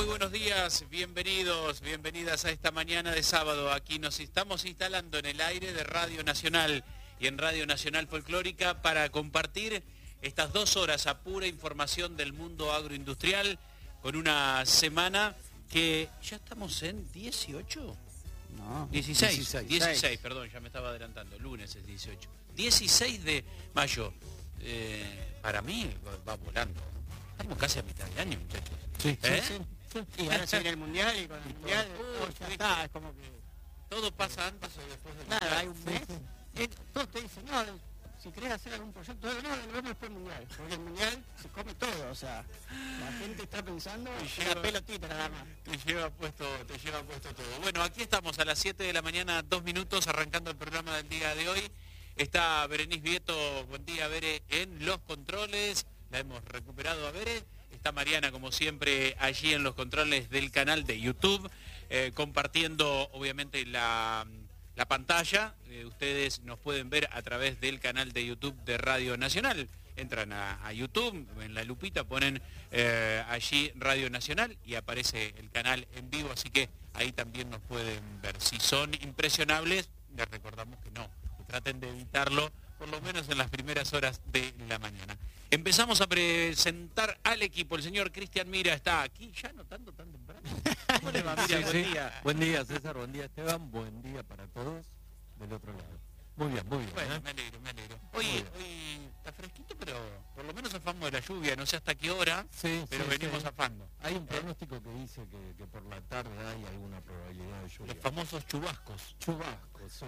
Muy buenos días, bienvenidos, bienvenidas a esta mañana de sábado. Aquí nos estamos instalando en el aire de Radio Nacional y en Radio Nacional Folclórica para compartir estas 2 horas a pura información del mundo agroindustrial con una semana que ya estamos en 18. No, 16, perdón, ya me estaba adelantando, lunes es 18. 16 de mayo. Para mí va volando. Estamos casi a mitad de año, muchachos. Sí. Y ahora se viene el Mundial y con el Mundial ya está, es como que... Todo pasa antes o después del Nada, Mundial. hay un mes. Todos te dicen, no, si querés hacer algún proyecto, no, lo vemos después del Mundial. Porque el Mundial se come todo, o sea, la gente está pensando en la pelotita nada más. Te lleva puesto todo. Bueno, aquí estamos a las 7 de la mañana, 2 minutos, arrancando el programa del día de hoy. Está Berenice Vieto, buen día, Bere, en los controles. La hemos recuperado a Bere. Está Mariana, como siempre, allí en los controles del canal de YouTube, compartiendo, obviamente, la pantalla. Ustedes nos pueden ver a través del canal de YouTube de Radio Nacional. Entran a YouTube, en la lupita ponen allí Radio Nacional y aparece el canal en vivo, así que ahí también nos pueden ver. Si son impresionables, les recordamos que no, que traten de evitarlo, por lo menos en las primeras horas de la mañana. Empezamos a presentar al equipo. El señor Cristian Mira está aquí, ya no tanto tan temprano. ¿Cómo le va, Mira? Sí, Buen sí. día. Buen día, César, buen día, Esteban, buen día para todos del otro lado. Muy bien, Bueno, ¿eh? me alegro. Muy Hoy bien. está fresquito, pero por lo menos zafamos de la lluvia, no sé hasta qué hora, Sí, pero sí, venimos sí. zafando. Hay un pronóstico que dice que por la tarde hay alguna probabilidad de Los lluvia. famosos chubascos. Chubasco, sí.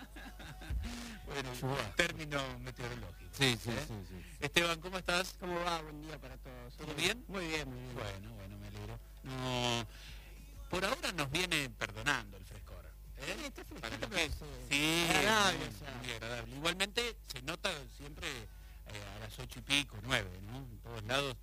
Bueno, Chubasco. término meteorológico. Sí. Esteban, ¿cómo estás? ¿Cómo va? Buen día para todos. ¿Todo bien? Muy bien, muy bien. Bueno, me alegro. No, por ahora nos viene perdonando el frescor. Sí, está fresquito, Para lo pero que es. sí. Sí, Agradable, muy, o sea. muy agradable. Igualmente se nota siempre a las 8 y pico, 9, ¿no? En todos lados.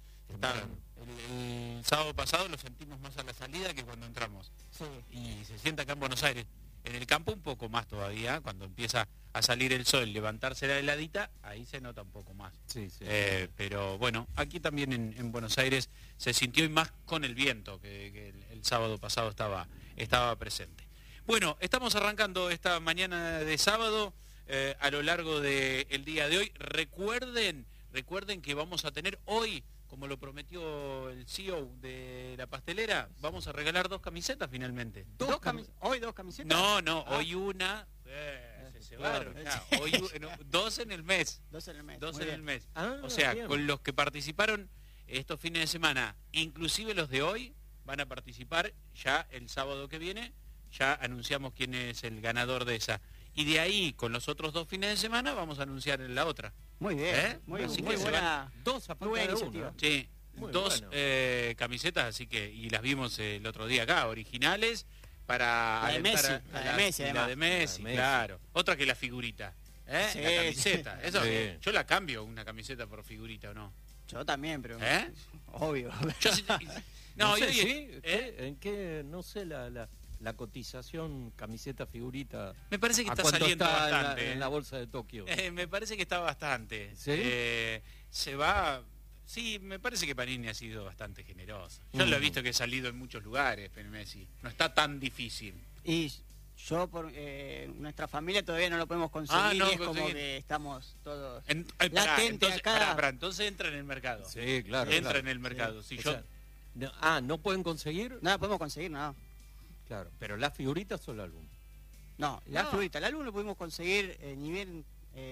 El sábado pasado lo sentimos más a la salida que cuando entramos. Sí. Y se siente acá en Buenos Aires. En el campo un poco más todavía, cuando empieza a salir el sol, levantarse la heladita, ahí se nota un poco más. Sí. Pero bueno, aquí también en Buenos Aires se sintió, y más con el viento que el sábado pasado estaba presente. Bueno, estamos arrancando esta mañana de sábado a lo largo del día de hoy. Recuerden que vamos a tener hoy, como lo prometió el CEO de la pastelera, vamos a regalar 2 camisetas finalmente. ¿Hoy 2 camisetas? No, hoy una. Se claro. cebaron, ya. Hoy 2 en el mes. 2 en el mes. 2 muy en bien. el mes. Ah, O sea, bien. con los que participaron estos fines de semana, inclusive los de hoy, van a participar ya el sábado que viene. Ya anunciamos quién es el ganador de esa. Y de ahí, con los otros 2 fines de semana, vamos a anunciar en la otra. Muy bien. Muy Así muy que se buena. 2 a Muy buena falta de iniciativa. uno. Sí, Muy 2 bueno. camisetas, así que, y las vimos el otro día acá, originales, para La de alentar Messi, la de Messi, la además. de Messi, La de Messi. claro. Otra que la figurita, Sí, la camiseta. sí. Eso, Sí. yo la cambio una camiseta por figurita, ¿o no? Yo también, pero... ¿Eh? Obvio. Yo sí- No yo sé, digo, ¿sí? ¿eh? ¿En qué, no sé, la cotización camiseta figurita? Me parece que ¿A está cuánto saliendo está bastante. en la bolsa de Tokio? Me parece que está bastante. ¿Sí? Se va... Sí, me parece que Panini ha sido bastante generoso. Yo lo he visto que ha salido en muchos lugares, pero Messi. No está tan difícil. Y yo, por nuestra familia todavía no lo podemos conseguir, no y es como conseguir. que estamos todos... Pará, Latente entonces, acá. pará, entonces entra en el mercado. Sí, claro. Entra claro. en el mercado. Si O yo... sea, ¿no pueden conseguir? No la podemos conseguir, no. Claro, pero las figuritas o el álbum. No, la No. figurita, el álbum lo pudimos conseguir ni bien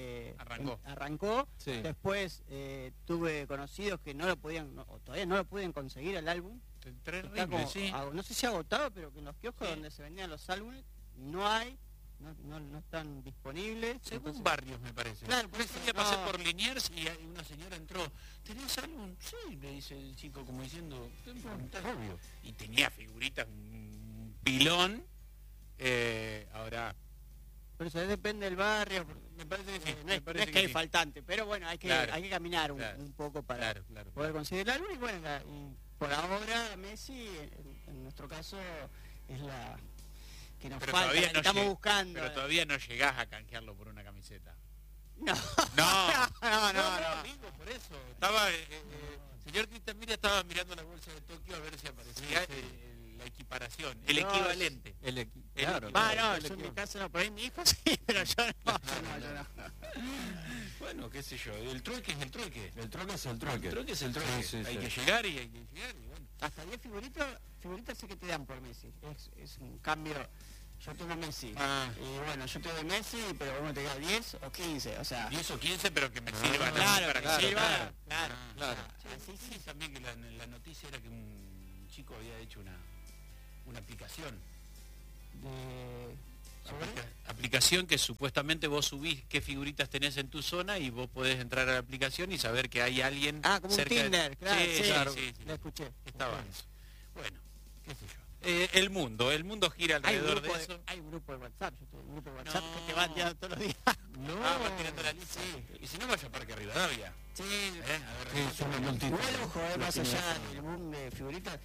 arrancó. Sí. Después tuve conocidos que no lo podían, o todavía no lo pueden conseguir el álbum. Está como, sí. no sé si agotado, pero que en los kioscos Sí. donde se vendían los álbumes no hay, no están disponibles. Según Entonces, barrios, me parece. Claro, por eso ya pasé no. por Liniers y una señora entró. ¿Tenés álbum? Sí, le dice el chico como diciendo. Obvio. Y tenía figuritas, un pilón. Ahora, por eso depende del barrio. me parece que sí. No me es, parece no es que hay sí. faltante, pero bueno, hay que, Claro. hay que caminar Claro. un poco para Claro. poder conseguir el álbum. Y bueno, por ahora Messi, en nuestro caso, es la que nos Pero falta, todavía la que no estamos lleg- buscando. Pero todavía no llegás a canjearlo por una camiseta. No, No. no. Digo, por eso. Estaba, señor Cristian Mira estaba mirando la bolsa de Tokio a ver si aparecía. preparación, el No, equivalente. Claro, No, yo en mi caso no, por ahí mi hijo sí, pero yo no. Yo no. Bueno, qué sé yo, el trueque es el trueque. El troque es el troque. El trueque es el trueque. Sí, hay sí. que llegar y hay que llegar y bueno. Hasta 10 figuritas sí que te dan por Messi. Es un cambio. Yo tengo Messi. Y bueno, yo tengo Messi, pero uno te da 10 o 15, o sea. 10 o 15, pero que me sirvan claro, para que que sirva, claro. Sí, también que la noticia era que un chico había hecho una aplicación. Aplicación que supuestamente vos subís qué figuritas tenés en tu zona y vos podés entrar a la aplicación y saber que hay alguien Como cerca un Tinder, claro, Sí, claro. sí. Lo escuché. Estaba eso. Bueno, qué sé yo. El mundo gira alrededor de eso. Hay un grupo de WhatsApp, yo tengo un grupo de WhatsApp No. que te van tirando todos los días. Va tirando la lista. Y si no, vaya a Parque Rivadavia. Sí, A ver, Sí, son una multitud. igual ojo, más Lo allá tiene. del boom de figuritas,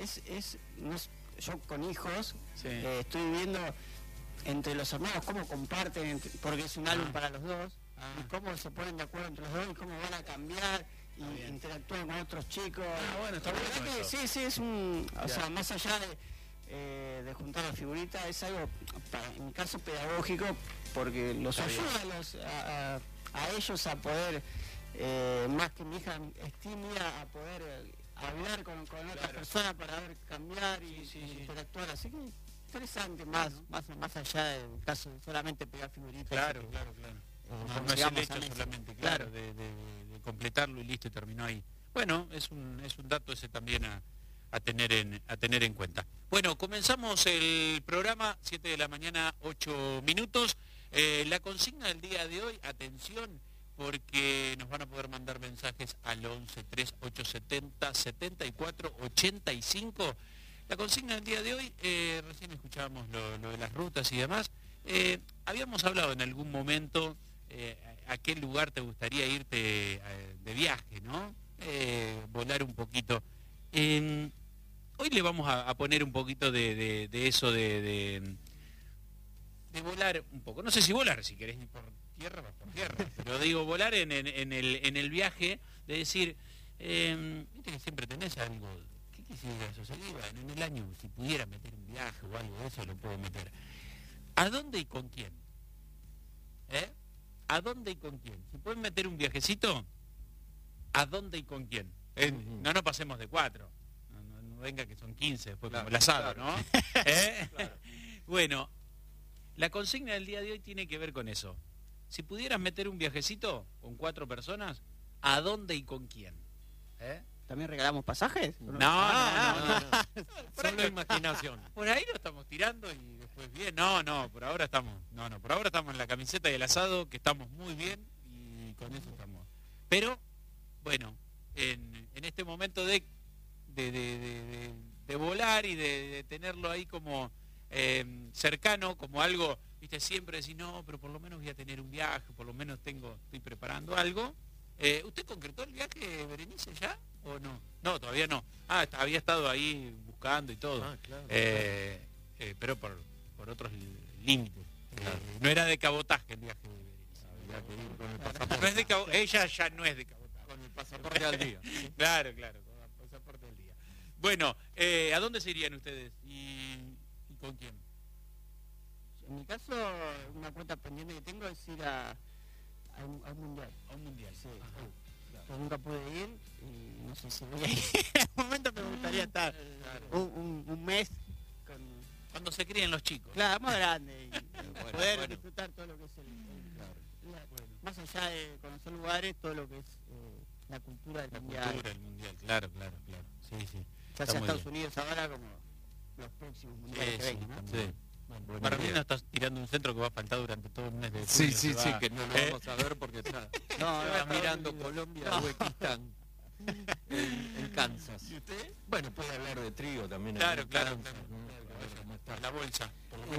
yo con hijos Sí. estoy viendo entre los hermanos cómo comparten, porque es un álbum para los dos, y cómo se ponen de acuerdo entre los dos y cómo van a cambiar y interactúan con otros chicos. bueno, está La verdad bueno que eso. sí, es un, o sea, más allá de juntar las figuritas, es algo, en mi caso, pedagógico, porque los ayuda a ellos a poder, más que mi hija es tímida, a poder hablar con otras personas para ver cambiar y interactuar, así que interesante, más allá del caso de solamente pegar figuritas. Claro. No es el llegamos hecho a Messi. solamente, claro, de completarlo y listo y terminó ahí. Bueno, es un dato ese también a tener en cuenta. Bueno, comenzamos el programa, 7 de la mañana, 8 minutos. La consigna del día de hoy, atención, porque nos van a poder mandar mensajes al 11 3870 74 85. La consigna del día de hoy, recién escuchábamos lo de las rutas y demás. Habíamos hablado en algún momento a qué lugar te gustaría irte de viaje, ¿no? Volar un poquito. Hoy le vamos a poner un poquito de eso de volar un poco. No sé si volar, si querés ir por tierra, vas por tierra. Pero digo, volar en el viaje, de decir, viste que siempre tenés algo. ¿Qué quisieras? O sea, en el año, si pudiera meter un viaje o algo de eso, lo puedo meter. ¿A dónde y con quién? ¿A dónde y con quién? Si pueden meter un viajecito, ¿a dónde y con quién? No nos pasemos de 4. No venga que son 15 después, como el asado, ¿no? Claro. Bueno, la consigna del día de hoy tiene que ver con eso. Si pudieras meter un viajecito con 4 personas, ¿a dónde y con quién? ¿También regalamos pasajes? No. Solo imaginación. Por ahí lo estamos tirando y después bien. No, por ahora estamos en la camiseta y el asado, que estamos muy bien y con eso estamos. Pero, bueno, en este momento de volar y de tenerlo ahí como cercano, como algo, viste, siempre decís, no, pero por lo menos voy a tener un viaje, por lo menos estoy preparando algo. ¿Usted concretó el viaje, Berenice, ya o no? No, todavía no. Había estado ahí buscando y todo. Claro. Pero por otros límites. No era de cabotaje el viaje de Berenice. Había que ir con el No pasaporte. es de ella ya no es de cabotaje. Con el pasaporte al día. Claro, con el pasaporte del día. Bueno, ¿a dónde se irían ustedes? ¿Y con quién? En mi caso, una cuenta pendiente que tengo es ir a un mundial. A un mundial. Sí. Ajá. Yo nunca pude ir y no sé si voy a ir. En algún momento me gustaría estar un mes con... Cuando se críen los chicos. Claro, más grande y poder bueno. disfrutar todo lo que es más allá de conocer lugares, todo lo que es la cultura del La mundial. cultura del mundial, claro. Sí. Ya Está sea muy Estados bien. Unidos ahora como los próximos mundiales que Sí, vengan, ¿no? está muy Sí. bien. Para mí no estás tirando un centro que va a faltar durante todo el mes de Sí, junio, sí, se sí, va. que no lo vamos a ver porque está mirando Colombia, Uzbekistán, en Kansas. ¿Y usted? Bueno, puede hablar de trigo también. Claro, en claro. Kansas, ¿no? A ver cómo está. La bolsa.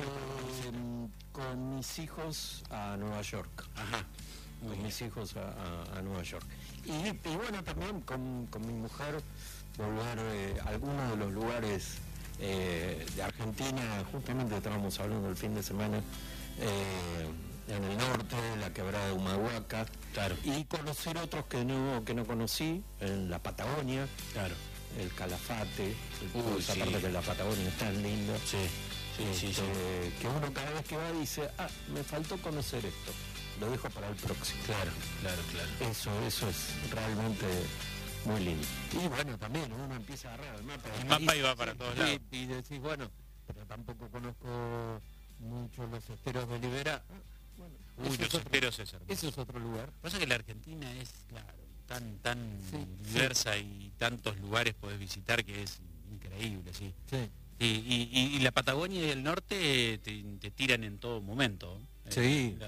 Con mis hijos a Nueva York. Ajá. Con mis hijos a Nueva York. Y bueno, también con mi mujer volver a algunos de los lugares de Argentina. Justamente estábamos hablando el fin de semana en el norte, la quebrada de Humahuaca. Claro. Y conocer otros que no conocí, en la Patagonia. Claro. el Calafate, toda esa sí. parte que la Patagonia es tan linda. Sí, sí. Que uno cada vez que va dice, me faltó conocer esto, lo dejo para el próximo. Claro. Eso es realmente muy lindo. Y bueno, también uno empieza a agarrar el mapa. El mapa y va para todos lados. Y decís, bueno, pero tampoco conozco mucho los esteros de Libera. Bueno, Los esteros es hermoso. ese es otro lugar. Pasa que la Argentina es, claro, tan Sí, diversa y tantos lugares podés visitar que es increíble, sí. Sí. Y la Patagonia y el norte te tiran en todo momento. Sí,